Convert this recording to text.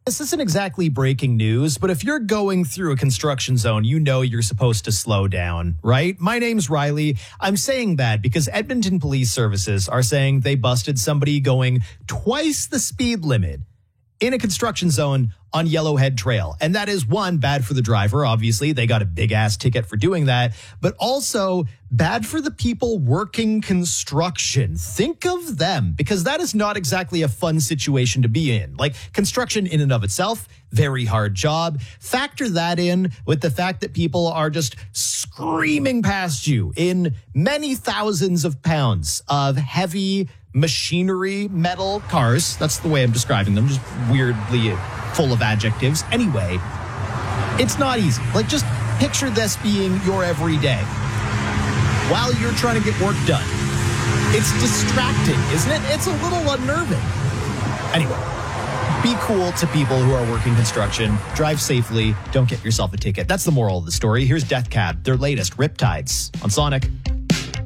This isn't exactly breaking news, but if you're going through a construction zone, you know you're supposed to slow down, right? My name's Riley. I'm saying that because Edmonton Police Services are saying they busted somebody going twice the speed limit in a construction zone on Yellowhead Trail. And that is, one, bad for the driver. Obviously, they got a big ass ticket for doing that, but also bad for the people working construction. Think of them, because that is not exactly a fun situation to be in. Like, construction in and of itself, very hard job. Factor that in with the fact that people are just screaming past you in many thousands of pounds of heavy machinery, metal cars. That's the way I'm describing them, just weirdly full of adjectives. Anyway, it's not easy. Like, just picture this being your everyday while you're trying to get work done. It's distracting, isn't it? It's a little unnerving. Anyway, be cool to people who are working construction. Drive safely. Don't get yourself a ticket. That's the moral of the story. Here's Death Cab, their latest, Riptides, on Sonic.